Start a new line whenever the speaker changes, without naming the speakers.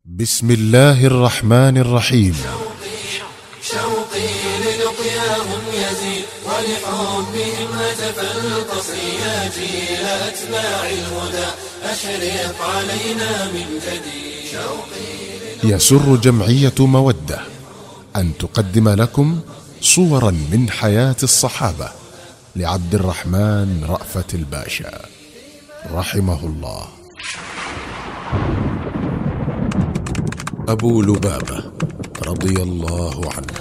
بسم الله الرحمن الرحيم.
شوقي للقياهم يزيد ولحبهم هتف القصي يا جيل أتباع الهدى أشرق علينا من جديد.
يسر جمعية مودة أن تقدم لكم صورا من حياة الصحابة لعبد الرحمن رأفت الباشا رحمه الله. أبو لبابة رضي الله عنه.